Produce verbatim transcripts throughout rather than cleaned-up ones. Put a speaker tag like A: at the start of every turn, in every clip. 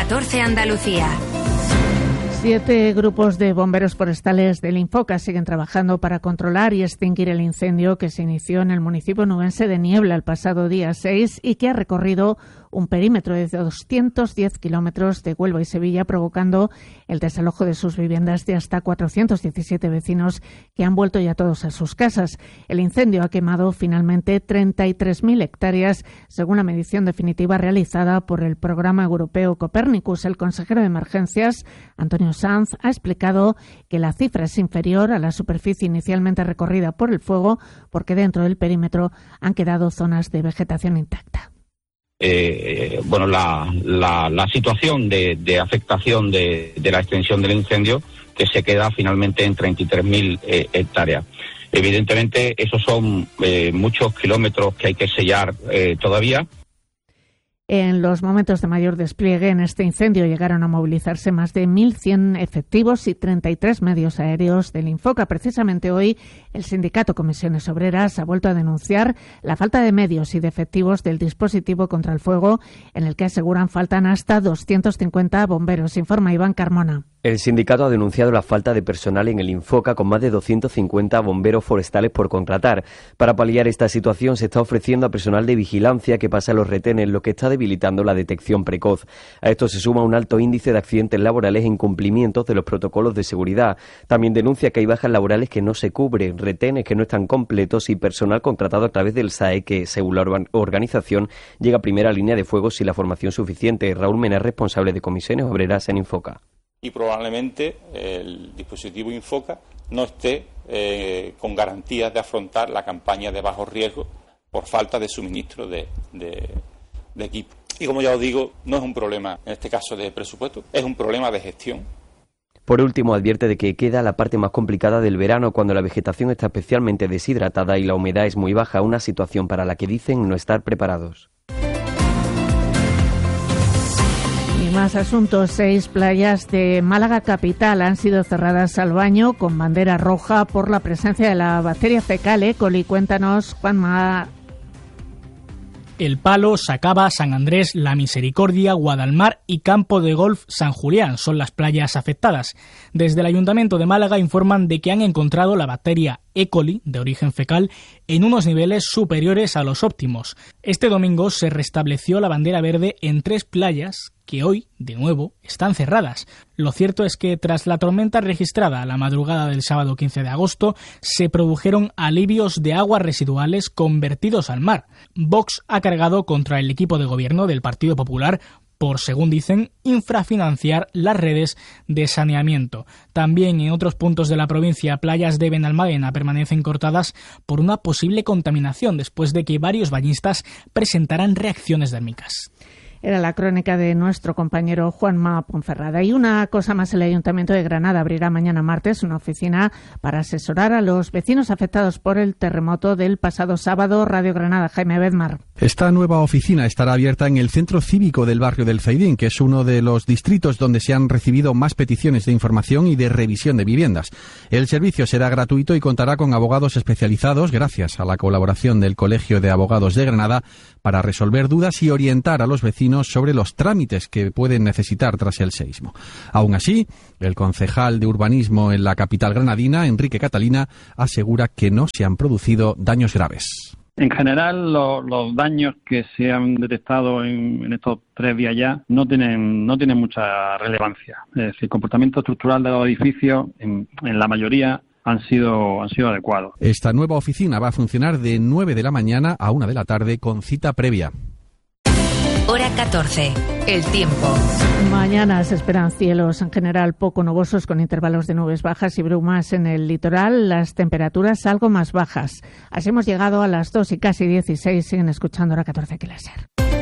A: catorce Andalucía.
B: Siete grupos de bomberos forestales del Infoca siguen trabajando para controlar y extinguir el incendio que se inició en el municipio nubense de Niebla el pasado día seis y que ha recorrido un perímetro de doscientos diez kilómetros de Huelva y Sevilla, provocando el desalojo de sus viviendas de hasta cuatrocientos diecisiete vecinos que han vuelto ya todos a sus casas. El incendio ha quemado finalmente treinta y tres mil hectáreas, según la medición definitiva realizada por el programa europeo Copernicus. El consejero de Emergencias, Antonio Sanz, ha explicado que la cifra es inferior a la superficie inicialmente recorrida por el fuego, porque dentro del perímetro han quedado zonas de vegetación intacta.
C: Eh, bueno, la, la, la situación de, de afectación de, de la extensión del incendio, que se queda finalmente en treinta y tres mil eh, hectáreas. Evidentemente, esos son eh, muchos kilómetros que hay que sellar eh, todavía.
B: En los momentos de mayor despliegue en este incendio llegaron a movilizarse más de mil cien efectivos y treinta y tres medios aéreos del Infoca. Precisamente hoy, el sindicato Comisiones Obreras ha vuelto a denunciar la falta de medios y de efectivos del dispositivo contra el fuego, en el que aseguran faltan hasta doscientos cincuenta bomberos, informa Iván Carmona.
D: El sindicato ha denunciado la falta de personal en el Infoca, con más de doscientos cincuenta bomberos forestales por contratar. Para paliar esta situación se está ofreciendo a personal de vigilancia que pasa los retenes, lo que está debilitando la detección precoz. A esto se suma un alto índice de accidentes laborales e incumplimientos de los protocolos de seguridad. También denuncia que hay bajas laborales que no se cubren, retenes que no están completos y personal contratado a través del S A E que, según la organización, llega a primera línea de fuego sin la formación suficiente. Raúl Mena, responsable de Comisiones Obreras en Infoca.
E: Y probablemente el dispositivo Infoca no esté eh, con garantías de afrontar la campaña de bajo riesgo por falta de suministro de, de, de equipo. Y como ya os digo, no es un problema, en este caso, de presupuesto, es un problema de gestión.
D: Por último, advierte de que queda la parte más complicada del verano, cuando la vegetación está especialmente deshidratada y la humedad es muy baja, una situación para la que dicen no estar preparados.
B: Y más asuntos. Seis playas de Málaga capital han sido cerradas al baño con bandera roja por la presencia de la bacteria fecal E. coli. Cuéntanos, Juanma.
F: El Palo, Sacaba, San Andrés, La Misericordia, Guadalmar y Campo de Golf San Julián son las playas afectadas. Desde el Ayuntamiento de Málaga informan de que han encontrado la bacteria E. coli, de origen fecal, en unos niveles superiores a los óptimos. Este domingo se restableció la bandera verde en tres playas que hoy, de nuevo, están cerradas. Lo cierto es que tras la tormenta registrada a la madrugada del sábado quince de agosto, se produjeron alivios de aguas residuales convertidos al mar. Vox ha cargado contra el equipo de gobierno del Partido Popular por, según dicen, infrafinanciar las redes de saneamiento. También en otros puntos de la provincia, playas de Benalmádena permanecen cortadas por una posible contaminación después de que varios bañistas presentaran reacciones dérmicas.
B: Era la crónica de nuestro compañero Juanma Ponferrada. Y una cosa más, el Ayuntamiento de Granada abrirá mañana martes una oficina para asesorar a los vecinos afectados por el terremoto del pasado sábado. Radio Granada, Jaime Bedmar.
G: Esta nueva oficina estará abierta en el Centro Cívico del barrio del Zaidín, que es uno de los distritos donde se han recibido más peticiones de información y de revisión de viviendas. El servicio será gratuito y contará con abogados especializados, gracias a la colaboración del Colegio de Abogados de Granada, para resolver dudas y orientar a los vecinos sobre los trámites que pueden necesitar tras el seísmo. Aún así, el concejal de urbanismo en la capital granadina, Enrique Catalina, asegura que no se han producido daños graves.
H: En general, lo, los daños que se han detectado en, en estos tres días ya no tienen no tienen mucha relevancia. Es decir, el comportamiento estructural de los edificios, en, en la mayoría, han sido han sido adecuados.
G: Esta nueva oficina va a funcionar de nueve de la mañana a una de la tarde con cita previa.
A: Hora catorce. El tiempo.
B: Mañana se esperan cielos en general poco nubosos con intervalos de nubes bajas y brumas en el litoral. Las temperaturas algo más bajas. Así hemos llegado a las dos y casi dieciséis. Siguen escuchando Hora catorce, que láser.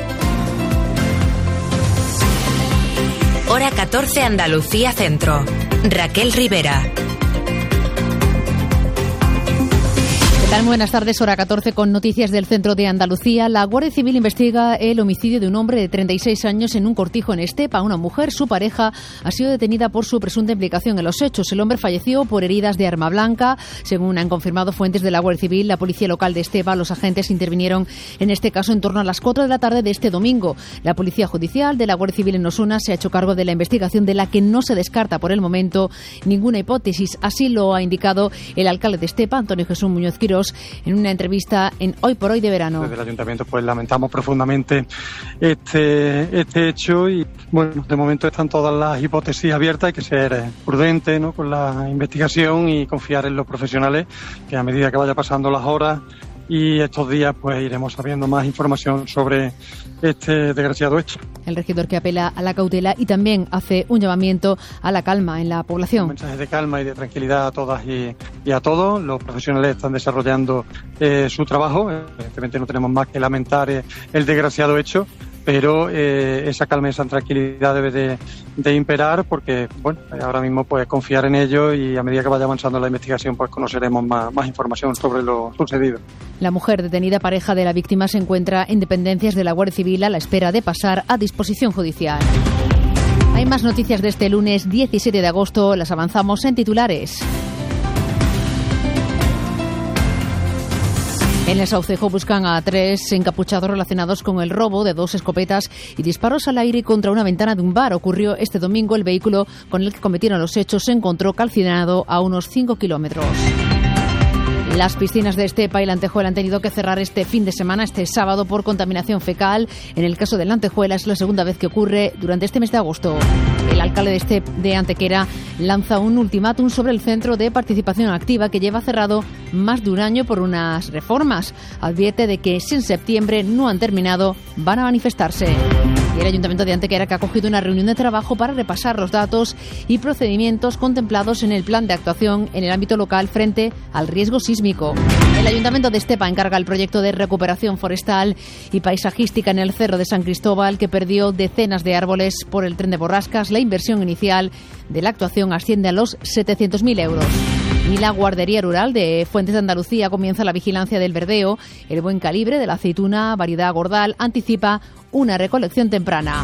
A: Hora catorce, Andalucía Centro. Raquel Rivera.
I: tal? Buenas tardes, hora catorce, con noticias del centro de Andalucía. La Guardia Civil investiga el homicidio de un hombre de treinta y seis años en un cortijo en Estepa. Una mujer, su pareja, ha sido detenida por su presunta implicación en los hechos. El hombre falleció por heridas de arma blanca. Según han confirmado fuentes de la Guardia Civil, la policía local de Estepa, los agentes intervinieron en este caso en torno a las cuatro de la tarde de este domingo. La Policía Judicial de la Guardia Civil en Osuna se ha hecho cargo de la investigación, de la que no se descarta por el momento ninguna hipótesis. Así lo ha indicado el alcalde de Estepa, Antonio Jesús Muñoz Quirós, en una entrevista en Hoy por Hoy de verano.
J: Desde el Ayuntamiento pues lamentamos profundamente este, este hecho y bueno, de momento están todas las hipótesis abiertas. Hay que ser prudente, ¿no?, con la investigación y confiar en los profesionales, que a medida que vaya pasando las horas y estos días pues iremos sabiendo más información sobre este desgraciado hecho.
I: El regidor, que apela a la cautela y también hace un llamamiento a la calma en la población.
J: Un mensaje de calma y de tranquilidad a todas y, y a todos. Los profesionales están desarrollando eh, su trabajo. Evidentemente no tenemos más que lamentar eh, el desgraciado hecho, pero eh, esa calma y esa tranquilidad debe de, de imperar, porque bueno, ahora mismo pues confiar en ello, y a medida que vaya avanzando la investigación pues conoceremos más, más información sobre lo sucedido.
I: La mujer detenida, pareja de la víctima, se encuentra en dependencias de la Guardia Civil a la espera de pasar a disposición judicial. Hay más noticias de este lunes diecisiete de agosto, las avanzamos en titulares. En el Saucejo buscan a tres encapuchados relacionados con el robo de dos escopetas y disparos al aire contra una ventana de un bar. Ocurrió este domingo. El vehículo con el que cometieron los hechos se encontró calcinado a unos cinco kilómetros. Las piscinas de Estepa y Lantejuela han tenido que cerrar este fin de semana, este sábado, por contaminación fecal. En el caso de Lantejuela es la segunda vez que ocurre durante este mes de agosto. El alcalde de, Estep, de Antequera lanza un ultimátum sobre el Centro de Participación Activa, que lleva cerrado más de un año por unas reformas. Advierte de que si en septiembre no han terminado, van a manifestarse. Y el Ayuntamiento de Antequera, que ha acogido una reunión de trabajo para repasar los datos y procedimientos contemplados en el plan de actuación en el ámbito local frente al riesgo sísmico. El Ayuntamiento de Estepa encarga el proyecto de recuperación forestal y paisajística en el Cerro de San Cristóbal, que perdió decenas de árboles por el tren de borrascas. La inversión inicial de la actuación asciende a los setecientos mil euros. Y la Guardería Rural de Fuentes de Andalucía comienza la vigilancia del verdeo. El buen calibre de la aceituna, variedad Gordal, anticipa una recolección temprana.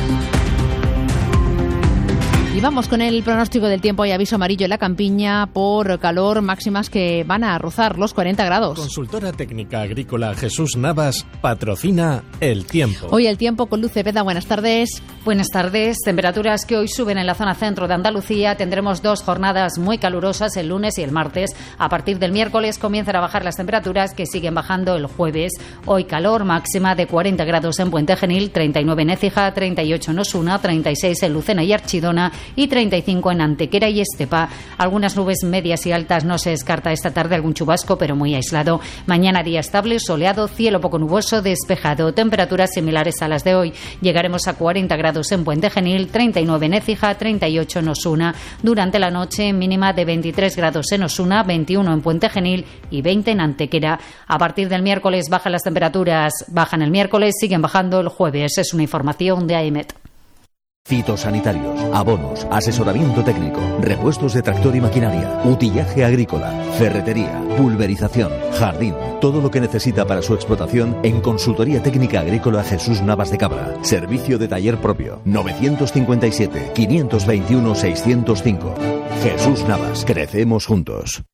I: Y vamos con el pronóstico del tiempo. Hay aviso amarillo en la Campiña por calor, máximas que van a rozar los cuarenta grados.
K: Consultora técnica agrícola Jesús Navas patrocina el tiempo.
I: Hoy el tiempo con Luz Cepeda. Buenas tardes.
L: Buenas tardes. Temperaturas que hoy suben en la zona centro de Andalucía. Tendremos dos jornadas muy calurosas, el lunes y el martes. A partir del miércoles comienzan a bajar las temperaturas, que siguen bajando el jueves. Hoy calor, máxima de cuarenta grados en Puente Genil, treinta y nueve en Écija, treinta y ocho en Osuna, treinta y seis en Lucena y Archidona y treinta y cinco en Antequera y Estepa. Algunas nubes medias y altas, no se descarta esta tarde algún chubasco, pero muy aislado. Mañana día estable, soleado, cielo poco nuboso, despejado. Temperaturas similares a las de hoy. Llegaremos a cuarenta grados en Puente Genil, treinta y nueve en Écija, treinta y ocho en Osuna. Durante la noche, mínima de veintitrés grados en Osuna, veintiuno en Puente Genil y veinte en Antequera. A partir del miércoles bajan las temperaturas. Bajan el miércoles, siguen bajando el jueves. Es una información de AEMET.
M: Fitosanitarios, abonos, asesoramiento técnico, repuestos de tractor y maquinaria, utillaje agrícola, ferretería, pulverización, jardín, todo lo que necesita para su explotación en Consultoría Técnica Agrícola Jesús Navas de Cabra. Servicio de taller propio, novecientos cincuenta y siete, quinientos veintiuno, seiscientos cinco. Jesús Navas, crecemos juntos.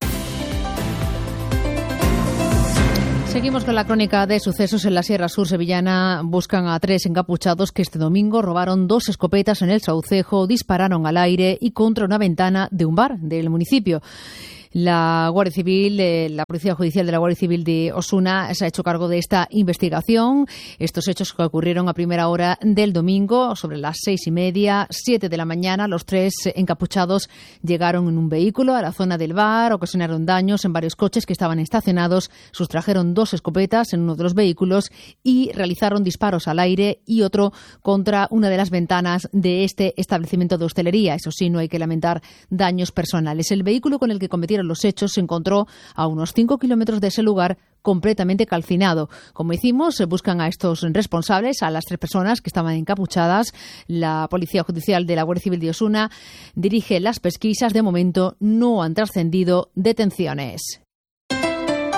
I: Seguimos con la crónica de sucesos. En la Sierra Sur sevillana buscan a tres encapuchados que este domingo robaron dos escopetas en el Saucejo, dispararon al aire y contra una ventana de un bar del municipio. La Guardia Civil, eh, la Policía Judicial de la Guardia Civil de Osuna se ha hecho cargo de esta investigación. Estos hechos que ocurrieron a primera hora del domingo, sobre las seis y media, siete de la mañana. Los tres encapuchados llegaron en un vehículo a la zona del bar, ocasionaron daños en varios coches que estaban estacionados, sustrajeron dos escopetas en uno de los vehículos y realizaron disparos al aire y otro contra una de las ventanas de este establecimiento de hostelería. Eso sí, no hay que lamentar daños personales. El vehículo con el que cometieron los hechos se encontró a unos cinco kilómetros de ese lugar, completamente calcinado. Como hicimos, se buscan a estos responsables, a las tres personas que estaban encapuchadas. La Policía Judicial de la Guardia Civil de Osuna dirige las pesquisas. De momento no han trascendido detenciones.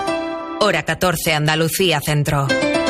A: Hora catorce, Andalucía Centro.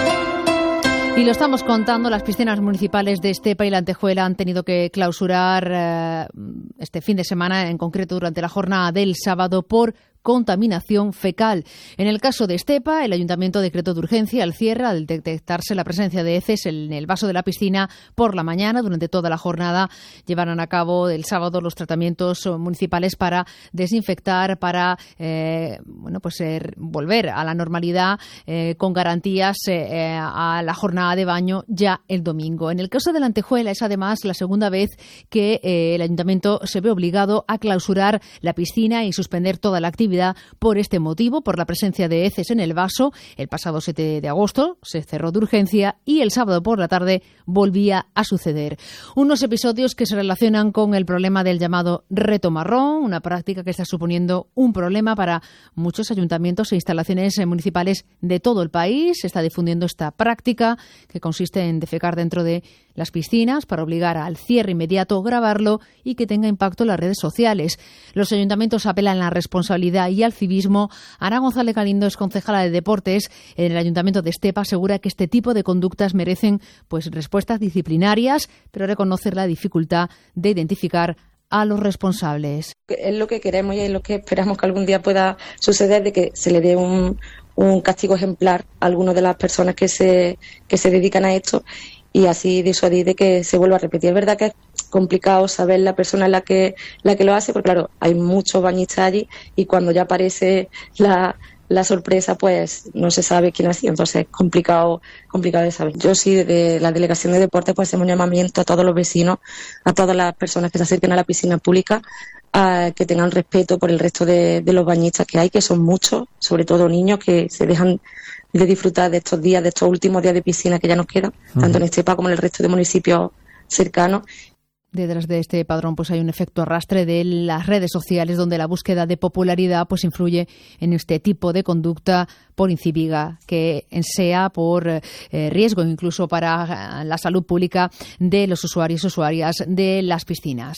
I: Y lo estamos contando, las piscinas municipales de Estepa y La Antejuela han tenido que clausurar eh, este fin de semana, en concreto durante la jornada del sábado, por contaminación fecal. En el caso de Estepa, el Ayuntamiento decretó de urgencia el cierre al detectarse la presencia de heces en el vaso de la piscina por la mañana. Durante toda la jornada llevarán a cabo el sábado los tratamientos municipales para desinfectar, para eh, bueno pues eh, volver a la normalidad eh, con garantías eh, a la jornada de baño ya el domingo. En el caso de La Antejuela es además la segunda vez que eh, el Ayuntamiento se ve obligado a clausurar la piscina y suspender toda la actividad por este motivo, por la presencia de heces en el vaso. El pasado siete de agosto se cerró de urgencia y el sábado por la tarde volvía a suceder. Unos episodios que se relacionan con el problema del llamado reto marrón, una práctica que está suponiendo un problema para muchos ayuntamientos e instalaciones municipales de todo el país. Se está difundiendo esta práctica que consiste en defecar dentro de las piscinas para obligar al cierre inmediato, grabarlo y que tenga impacto en las redes sociales. Los ayuntamientos apelan a la responsabilidad y al civismo. Ana González Galindo es concejala de Deportes en el Ayuntamiento de Estepa. Asegura que este tipo de conductas merecen pues respuestas disciplinarias, pero reconoce la dificultad de identificar a los responsables.
N: Es lo que queremos y es lo que esperamos que algún día pueda suceder, de que se le dé un, un castigo ejemplar a algunas de las personas que se, que se dedican a esto, y así disuadir de que se vuelva a repetir. Es verdad que es complicado saber la persona la que la que lo hace, porque claro, hay muchos bañistas allí y cuando ya aparece la, la sorpresa, pues no se sabe quién ha sido, entonces es complicado, complicado de saber. Yo sí, desde la Delegación de Deportes, pues hacemos un llamamiento a todos los vecinos, a todas las personas que se acerquen a la piscina pública, a que tengan respeto por el resto de, de los bañistas que hay, que son muchos, sobre todo niños que se dejan de disfrutar de estos días, de estos últimos días de piscina que ya nos quedan, uh-huh. tanto en Estepa como en el resto de municipios cercanos.
I: Detrás de este padrón pues hay un efecto arrastre de las redes sociales, donde la búsqueda de popularidad pues influye en este tipo de conducta por incívica, que sea por eh, riesgo incluso para la salud pública de los usuarios y usuarias de las piscinas.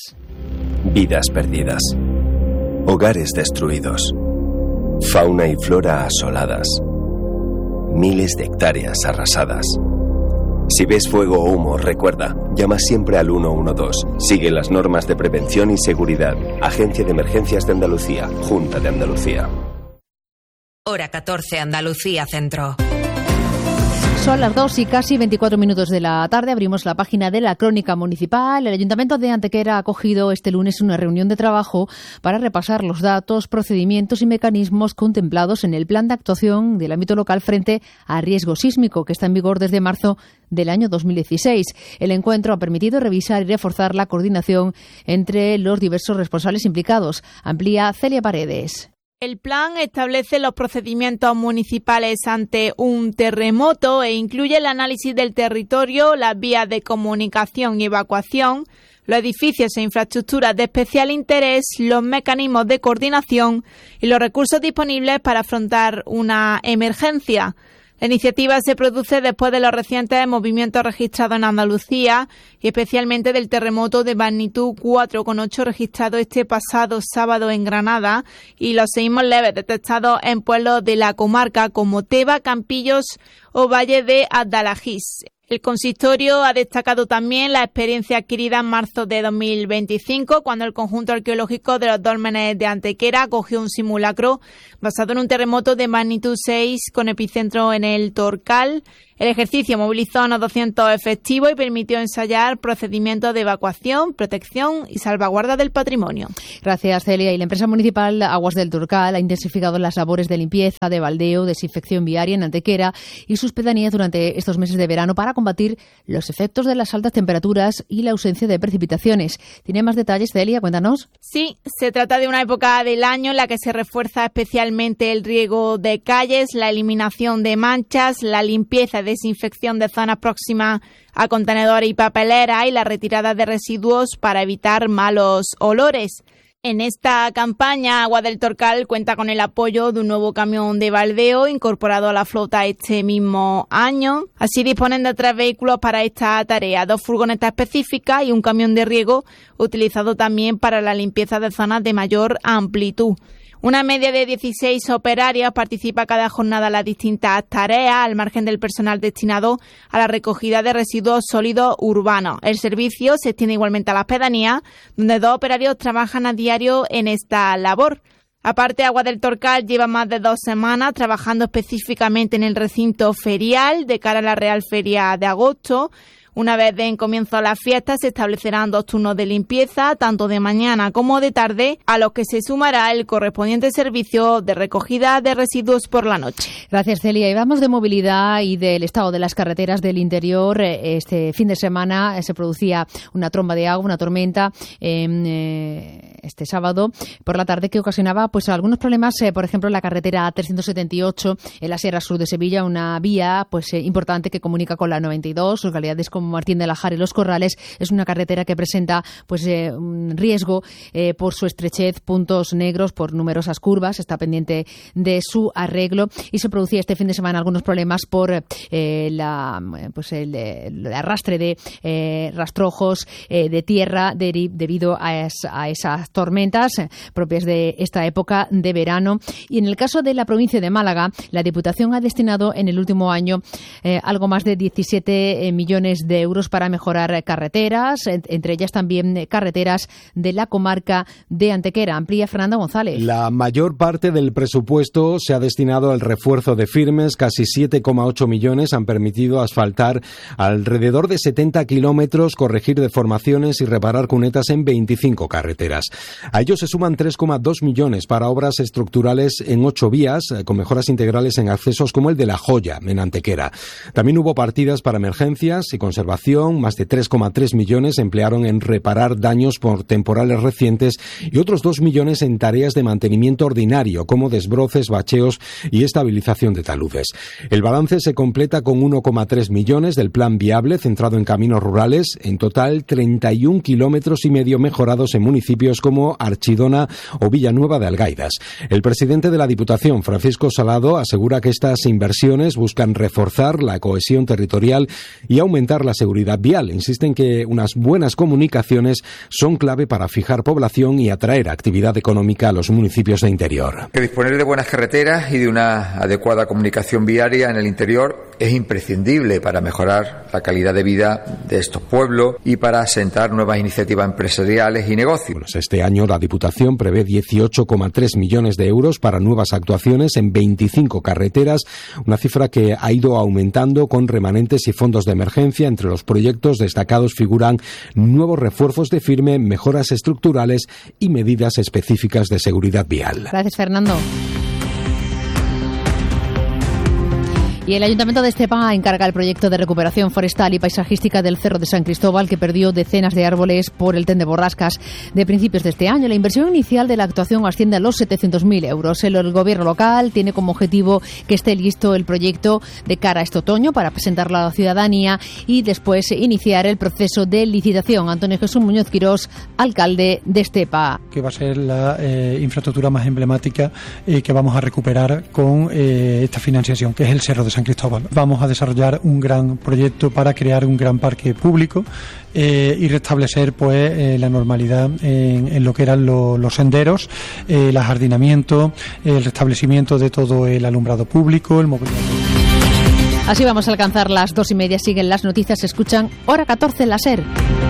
O: Vidas perdidas, hogares destruidos, fauna y flora asoladas, miles de hectáreas arrasadas. Si ves fuego o humo, recuerda, llama siempre al uno uno dos. Sigue las normas de prevención y seguridad. Agencia de Emergencias de Andalucía, Junta de Andalucía.
A: Hora catorce, Andalucía Centro.
I: Son las dos y casi veinticuatro minutos de la tarde. Abrimos la página de la Crónica Municipal. El Ayuntamiento de Antequera ha acogido este lunes una reunión de trabajo para repasar los datos, procedimientos y mecanismos contemplados en el plan de actuación del ámbito local frente a riesgo sísmico, que está en vigor desde marzo del año dos mil dieciséis. El encuentro ha permitido revisar y reforzar la coordinación entre los diversos responsables implicados. Amplía Celia Paredes.
P: El plan establece los procedimientos municipales ante un terremoto e incluye el análisis del territorio, las vías de comunicación y evacuación, los edificios e infraestructuras de especial interés, los mecanismos de coordinación y los recursos disponibles para afrontar una emergencia. La iniciativa se produce después de los recientes movimientos registrados en Andalucía y especialmente del terremoto de magnitud cuatro coma ocho registrado este pasado sábado en Granada y los seísmos leves detectados en pueblos de la comarca como Teba, Campillos o Valle de Adalajís. El consistorio ha destacado también la experiencia adquirida en marzo de dos mil veinticinco, cuando el conjunto arqueológico de los dólmenes de Antequera acogió un simulacro basado en un terremoto de magnitud seis con epicentro en el Torcal. El ejercicio movilizó a unos doscientos efectivos y permitió ensayar procedimientos de evacuación, protección y salvaguarda del patrimonio.
I: Gracias, Celia. Y la empresa municipal Aguas del Torcal ha intensificado las labores de limpieza, de baldeo, desinfección viaria en Antequera y sus pedanías durante estos meses de verano para combatir los efectos de las altas temperaturas y la ausencia de precipitaciones. ¿Tiene más detalles, Celia? Cuéntanos.
P: Sí, se trata de una época del año en la que se refuerza especialmente el riego de calles, la eliminación de manchas, la limpieza y desinfección de zonas próximas a contenedores y papeleras y la retirada de residuos para evitar malos olores. En esta campaña, Agua del Torcal cuenta con el apoyo de un nuevo camión de baldeo incorporado a la flota este mismo año. Así disponen de tres vehículos para esta tarea, dos furgonetas específicas y un camión de riego utilizado también para la limpieza de zonas de mayor amplitud. Una media de dieciséis operarios participa cada jornada en las distintas tareas, al margen del personal destinado a la recogida de residuos sólidos urbanos. El servicio se extiende igualmente a las pedanías, donde dos operarios trabajan a diario en esta labor. Aparte, Agua del Torcal lleva más de dos semanas trabajando específicamente en el recinto ferial de cara a la Real Feria de agosto. Una vez den comienzo a las fiestas, se establecerán dos turnos de limpieza, tanto de mañana como de tarde, a los que se sumará el correspondiente servicio de recogida de residuos por la noche.
I: Gracias, Celia. Y vamos de movilidad y del estado de las carreteras del interior. Este fin de semana se producía una tromba de agua, una tormenta, eh, este sábado por la tarde, que ocasionaba pues algunos problemas, eh, por ejemplo, en la carretera trescientos setenta y ocho, en la Sierra Sur de Sevilla, una vía pues eh, importante que comunica con la noventa y dos, localidades como Martín de la Jara y Los Corrales. Es una carretera que presenta pues eh, un riesgo eh, por su estrechez, puntos negros, por numerosas curvas. Está pendiente de su arreglo y se producía este fin de semana algunos problemas por eh, la pues el, el arrastre de eh, rastrojos eh, de tierra de, debido a, es, a esas tormentas eh, propias de esta época de verano. Y en el caso de la provincia de Málaga, la Diputación ha destinado en el último año eh, algo más de diecisiete millones de euros para mejorar carreteras, entre ellas también carreteras de la comarca de Antequera. Amplía Fernando González.
Q: La mayor parte del presupuesto se ha destinado al refuerzo de firmes. Casi siete coma ocho millones han permitido asfaltar alrededor de setenta kilómetros, corregir deformaciones y reparar cunetas en veinticinco carreteras. A ello se suman tres coma dos millones para obras estructurales en ocho vías, con mejoras integrales en accesos como el de La Joya, en Antequera. También hubo partidas para emergencias y conservación. Más de tres coma tres millones se emplearon en reparar daños por temporales recientes y otros dos millones en tareas de mantenimiento ordinario, como desbroces, bacheos y estabilización de taludes. El balance se completa con uno coma tres millones del plan viable centrado en caminos rurales. En total, treinta y un kilómetros y medio mejorados en municipios como Archidona o Villanueva de Algaidas. El presidente de la Diputación, Francisco Salado, asegura que estas inversiones buscan reforzar la cohesión territorial y aumentar la seguridad vial. Insisten que unas buenas comunicaciones son clave para fijar población y atraer actividad económica a los municipios de interior.
R: Que disponer de buenas carreteras y de una adecuada comunicación viaria en el interior es imprescindible para mejorar la calidad de vida de estos pueblos y para asentar nuevas iniciativas empresariales y negocios.
Q: Pues este año la Diputación prevé dieciocho coma tres millones de euros para nuevas actuaciones en veinticinco carreteras, una cifra que ha ido aumentando con remanentes y fondos de emergencia. Entre los proyectos destacados figuran nuevos refuerzos de firme, mejoras estructurales y medidas específicas de seguridad vial.
I: Gracias, Fernando. Y el Ayuntamiento de Estepa encarga el proyecto de recuperación forestal y paisajística del Cerro de San Cristóbal, que perdió decenas de árboles por el tren de borrascas de principios de este año. La inversión inicial de la actuación asciende a los setecientos mil euros. El, el gobierno local tiene como objetivo que esté listo el proyecto de cara a este otoño para presentarlo a la ciudadanía y después iniciar el proceso de licitación. Antonio Jesús Muñoz Quirós, alcalde de Estepa.
S: Que va a ser la eh, infraestructura más emblemática eh, que vamos a recuperar con eh, esta financiación, que es el Cerro de San Cristóbal. Vamos a desarrollar un gran proyecto para crear un gran parque público eh, y restablecer pues eh, la normalidad en, en lo que eran lo, los senderos, eh, el ajardinamiento, el restablecimiento de todo el alumbrado público, el mobiliario.
I: Así vamos a alcanzar las dos y media. Siguen las noticias. Se escuchan Hora catorce en la SER.